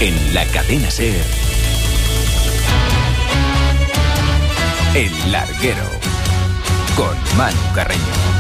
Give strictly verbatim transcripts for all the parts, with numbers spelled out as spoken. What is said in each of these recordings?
En la cadena SER, El Larguero, con Manu Carreño.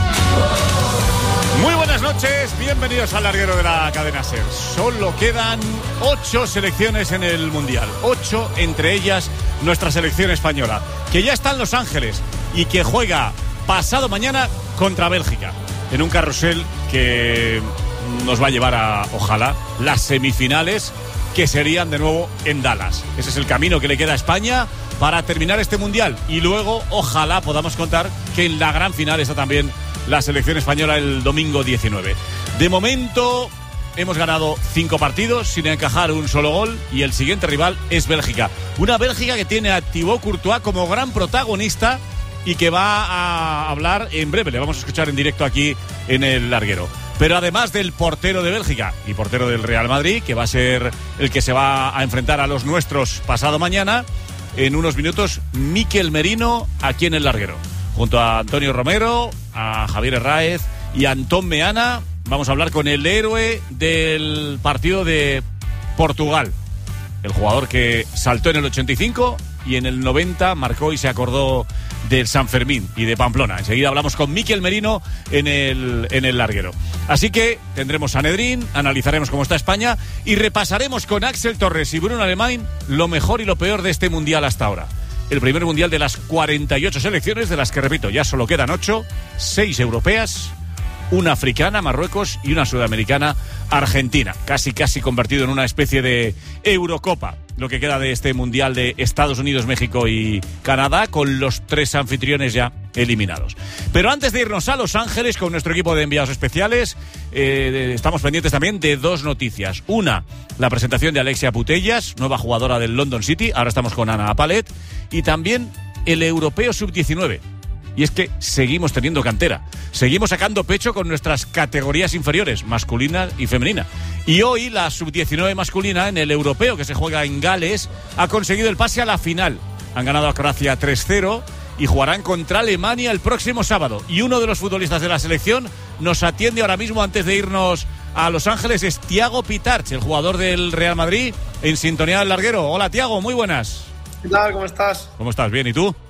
Muy buenas noches, bienvenidos al Larguero de la cadena SER. Solo quedan ocho selecciones en el Mundial, ocho, entre ellas nuestra selección española, que ya está en Los Ángeles y que juega pasado mañana contra Bélgica, en un carrusel que nos va a llevar a, ojalá, las semifinales, que serían de nuevo en Dallas. Ese es el camino que le queda a España para terminar este Mundial, y luego ojalá podamos contar que en la gran final está también la selección española el domingo diecinueve. De momento hemos ganado cinco partidos sin encajar un solo gol, y el siguiente rival es Bélgica. Una Bélgica que tiene a Thibaut Courtois como gran protagonista y que va a hablar en breve. Le vamos a escuchar en directo aquí en El Larguero. Pero además del portero de Bélgica y portero del Real Madrid, que va a ser el que se va a enfrentar a los nuestros pasado mañana, en unos minutos, Mikel Merino aquí en El Larguero. Junto a Antonio Romero, a Javier Herráez y a Antón Meana, vamos a hablar con el héroe del partido de Portugal. El jugador que saltó en el ochenta y cinco y en el noventa marcó y se acordó del San Fermín y de Pamplona. Enseguida hablamos con Mikel Merino en el, en el Larguero. Así que tendremos Sanedrín, analizaremos cómo está España y repasaremos con Axel Torres y Bruno Alemán lo mejor y lo peor de este Mundial hasta ahora. El primer Mundial de las cuarenta y ocho selecciones, de las que, repito, ya solo quedan ocho, seis europeas, una africana, Marruecos, y una sudamericana, Argentina. Casi, casi convertido en una especie de Eurocopa, lo que queda de este Mundial de Estados Unidos, México y Canadá, con los tres anfitriones ya eliminados. Pero antes de irnos a Los Ángeles con nuestro equipo de enviados especiales, eh, estamos pendientes también de dos noticias. Una, la presentación de Alexia Putellas, nueva jugadora del London City. Ahora estamos con Ana Palet. Y también el Europeo sub diecinueve. Y es que seguimos teniendo cantera, seguimos sacando pecho con nuestras categorías inferiores, masculina y femenina. Y hoy la sub diecinueve masculina, en el europeo que se juega en Gales, ha conseguido el pase a la final. Han ganado a Croacia tres cero y jugarán contra Alemania el próximo sábado. Y uno de los futbolistas de la selección nos atiende ahora mismo antes de irnos a Los Ángeles. Es Thiago Pitarch, el jugador del Real Madrid, en sintonía del Larguero. Hola, Thiago, muy buenas. ¿Qué tal? ¿Cómo estás? ¿Cómo estás? ¿Bien? ¿Y tú?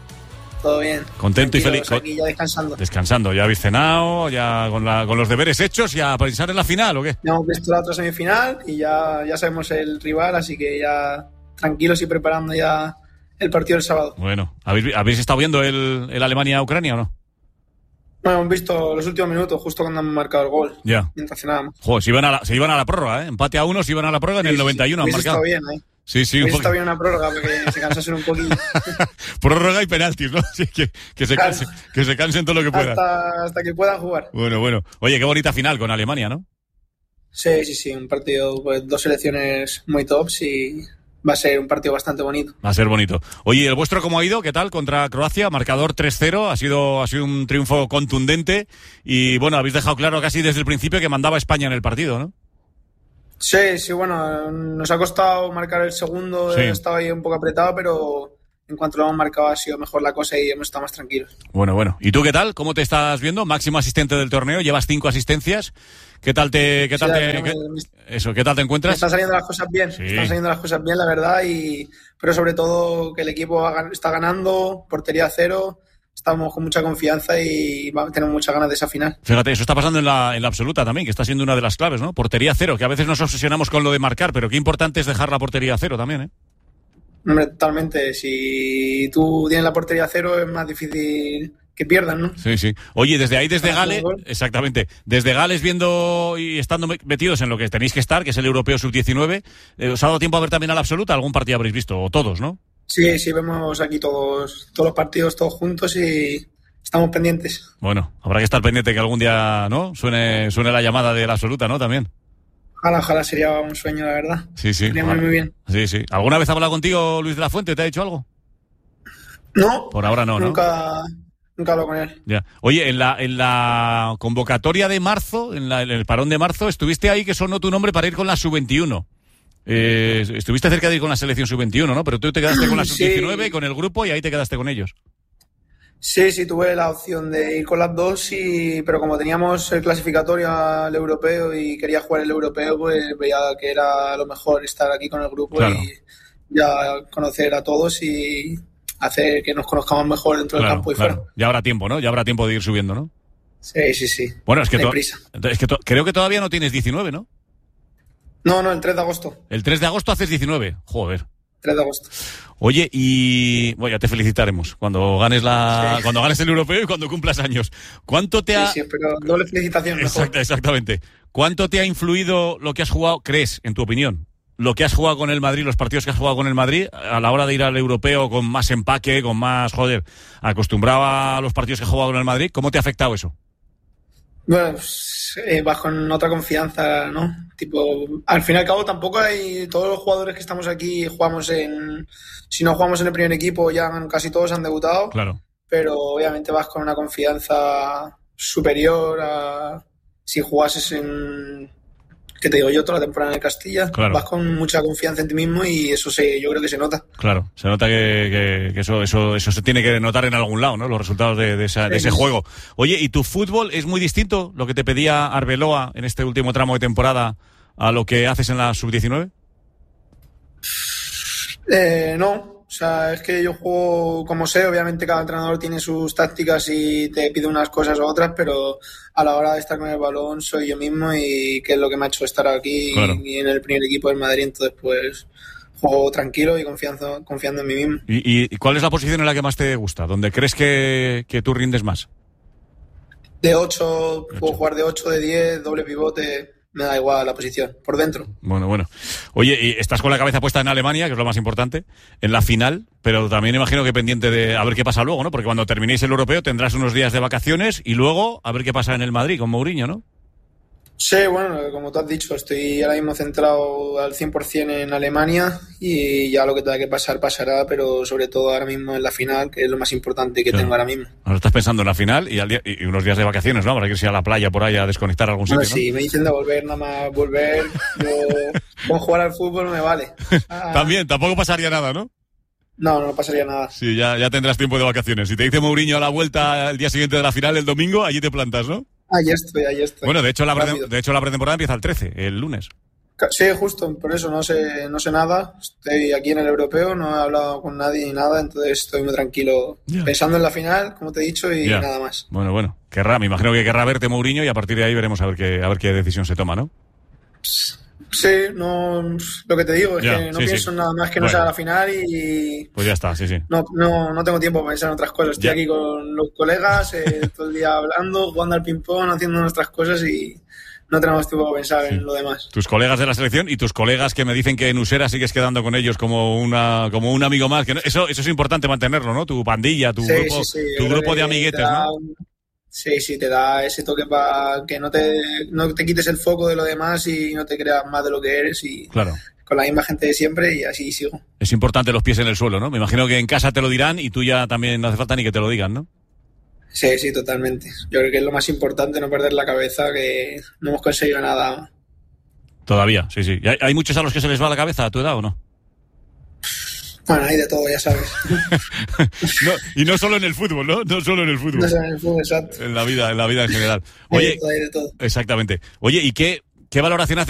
Todo bien. Contento y feliz. Aquí ya descansando. Descansando. ¿Ya habéis cenado? ¿Ya con, la, con los deberes hechos? ¿Ya a pensar en la final o qué? Ya hemos visto la otra semifinal y ya, ya sabemos el rival, así que ya tranquilos y preparando ya el partido del sábado. Bueno, ¿habéis, ¿habéis estado viendo el, el Alemania-Ucrania o no? Bueno, hemos visto los últimos minutos, justo cuando han marcado el gol. Ya. Mientras cenábamos. Joder, se iban a la, se iban a la prórroga, ¿eh? Empate a uno, se iban a la prórroga en sí, el noventa y uno. Sí, han marcado. Está bien, ¿eh? Sí, sí. Está bien una prórroga porque se cansasen un poquito. Prórroga y penaltis, ¿no? Sí, que, que, se cansen, que se cansen todo lo que puedan. Hasta, hasta que puedan jugar. Bueno, bueno. Oye, qué bonita final con Alemania, ¿no? Sí, sí, sí. Un partido, pues dos selecciones muy tops y va a ser un partido bastante bonito. Va a ser bonito. Oye, ¿el vuestro cómo ha ido? ¿Qué tal? Contra Croacia, marcador tres cero. Ha sido, ha sido un triunfo contundente y, bueno, habéis dejado claro casi desde el principio que mandaba España en el partido, ¿no? Sí, sí, bueno, nos ha costado marcar el segundo, sí. Estaba ahí un poco apretado, pero en cuanto lo hemos marcado ha sido mejor la cosa y hemos estado más tranquilos. Bueno, bueno. ¿Y tú qué tal? ¿Cómo te estás viendo? Máximo asistente del torneo, llevas cinco asistencias. ¿Qué tal te, qué tal sí, te, me, qué, eso, ¿qué tal te encuentras? Están saliendo las cosas bien, sí. Están saliendo las cosas bien, la verdad, y pero sobre todo que el equipo está ganando, portería cero. Estamos con mucha confianza y tenemos muchas ganas de esa final. Fíjate, eso está pasando en la, en la absoluta también, que está siendo una de las claves, ¿no? Portería cero, que a veces nos obsesionamos con lo de marcar, pero qué importante es dejar la portería cero también, ¿eh? Hombre, totalmente. Si tú tienes la portería cero es más difícil que pierdan, ¿no? Sí, sí. Oye, desde ahí, desde Gales, exactamente, desde Gales viendo y estando metidos en lo que tenéis que estar, que es el Europeo sub diecinueve, ¿os ha dado tiempo a ver también a la absoluta? ¿Algún partido habréis visto? O todos, ¿no? Sí, sí, vemos aquí todos todos los partidos todos juntos y estamos pendientes. Bueno, habrá que estar pendiente que algún día, ¿no? Suene, suene la llamada de la absoluta, ¿no? También. Ojalá, ojalá, sería un sueño, la verdad. Sí, sí. Sería muy, muy bien. Sí, sí. ¿Alguna vez ha hablado contigo Luis de la Fuente? ¿Te ha dicho algo? No. Por ahora no, ¿no? Nunca, nunca hablo con él. Ya. Oye, en la, en la convocatoria de marzo, en, la, en el parón de marzo, estuviste ahí que sonó tu nombre para ir con la sub veintiuno. Eh, estuviste cerca de ir con la selección sub veintiuno, ¿no? Pero tú te quedaste con la sub diecinueve, sí. Con el grupo, y ahí te quedaste con ellos. Sí, sí, tuve la opción de ir con las dos, y, pero como teníamos el clasificatorio al europeo y quería jugar el europeo, pues veía que era lo mejor estar aquí con el grupo, claro, y ya conocer a todos y hacer que nos conozcamos mejor dentro claro, del campo y claro. fuera. Ya habrá tiempo, ¿no? Ya habrá tiempo de ir subiendo, ¿no? Sí, sí, sí. Bueno, es que, to- es que to- creo que todavía no tienes diecinueve, ¿no? No, no, el tres de agosto. El tres de agosto haces diecinueve. Joder. tres de agosto. Oye, y bueno, ya te felicitaremos cuando ganes la, sí. cuando ganes el europeo y cuando cumplas años. ¿Cuánto te ha? Sí, sí, pero doble felicitación. Exacto, exactamente. ¿Cuánto te ha influido lo que has jugado, crees, en tu opinión, lo que has jugado con el Madrid, los partidos que has jugado con el Madrid, a la hora de ir al europeo con más empaque, con más, joder, acostumbrado a los partidos que has jugado con el Madrid? ¿Cómo te ha afectado eso? Bueno, pues, eh, vas con otra confianza, ¿no? Tipo, al fin y al cabo tampoco hay, todos los jugadores que estamos aquí jugamos en, si no jugamos en el primer equipo, ya casi todos han debutado. Claro. Pero obviamente vas con una confianza superior a si jugases en, ¿qué te digo yo? Toda la temporada en el Castilla. Claro. Vas con mucha confianza en ti mismo y eso se, yo creo que se nota. Claro, se nota que, que, que eso, eso, eso se tiene que notar en algún lado, ¿no? Los resultados de, de, esa, de ese juego. Oye, ¿y tu fútbol es muy distinto, lo que te pedía Arbeloa en este último tramo de temporada, a lo que haces en la sub diecinueve? Eh, no. O sea, es que yo juego como sé, obviamente cada entrenador tiene sus tácticas y te pide unas cosas u otras, pero a la hora de estar con el balón soy yo mismo y que es lo que me ha hecho estar aquí claro. y, y en el primer equipo del Madrid, entonces pues juego tranquilo y confiando, confiando en mí mismo. ¿Y, ¿Y cuál es la posición en la que más te gusta? ¿Dónde crees que, que tú rindes más? De ocho, puedo jugar de ocho, de diez, doble pivote... Me da igual la posición, por dentro. Bueno, bueno. Oye, y estás con la cabeza puesta en Alemania, que es lo más importante, en la final, pero también imagino que pendiente de a ver qué pasa luego, ¿no? Porque cuando terminéis el europeo tendrás unos días de vacaciones y luego a ver qué pasa en el Madrid con Mourinho, ¿no? Sí, bueno, como tú has dicho, estoy ahora mismo centrado al cien por ciento en Alemania y ya lo que tenga que pasar, pasará, pero sobre todo ahora mismo en la final, que es lo más importante que claro. tengo ahora mismo. Ahora estás pensando en la final y, al día, y unos días de vacaciones, ¿no? Habrá que irse a la playa por ahí a desconectar a algún sitio, bueno, ¿no? Sí, me dicen de volver, nada más volver, yo, con jugar al fútbol me vale. Ah. También, tampoco pasaría nada, ¿no? No, no pasaría nada. Sí, ya, ya tendrás tiempo de vacaciones. Si te dice Mourinho a la vuelta el día siguiente de la final, el domingo, allí te plantas, ¿no? Ahí estoy, ahí estoy. Bueno, de hecho, la pre- de hecho la pretemporada empieza el trece, el lunes. Sí, justo, por eso no sé, no sé nada. Estoy aquí en el europeo, no he hablado con nadie ni nada, entonces estoy muy tranquilo yeah. pensando en la final, como te he dicho, y yeah. nada más. Bueno, bueno, querrá, me imagino que querrá verte Mourinho y a partir de ahí veremos a ver qué, a ver qué decisión se toma, ¿no? Sí, no, lo que te digo es yeah, que no sí, pienso en sí. nada más que no bueno. sea la final y... Pues ya está, sí, sí. No, no, no tengo tiempo para pensar en otras cosas. Estoy yeah. aquí con los colegas, eh, todo el día hablando, jugando al ping-pong, haciendo nuestras cosas y no tenemos tiempo para pensar sí. en lo demás. Tus colegas de la selección y tus colegas que me dicen que en Usera sigues quedando con ellos como una como un amigo más. Que no, eso, eso es importante mantenerlo, ¿no? Tu pandilla, tu sí, grupo, sí, sí. tu grupo de amiguetes, da, ¿no? Sí, sí, te da ese toque para que no te, no te quites el foco de lo demás y no te creas más de lo que eres y claro. con la misma gente de siempre y así sigo. Es importante los pies en el suelo, ¿no? Me imagino que en casa te lo dirán y tú ya también no hace falta ni que te lo digan, ¿no? Sí, sí, totalmente. Yo creo que es lo más importante, no perder la cabeza, que no hemos conseguido nada. Todavía, sí, sí. ¿Hay, ¿Hay muchos a los que se les va la cabeza a tu edad o no? Bueno, hay de todo, ya sabes. no, y no solo en el fútbol, ¿no? No solo en el fútbol. No solo en el fútbol, exacto. En la vida, en la vida en general. Oye, hay de todo, hay de todo. Exactamente. Oye, ¿y qué, qué valoración hace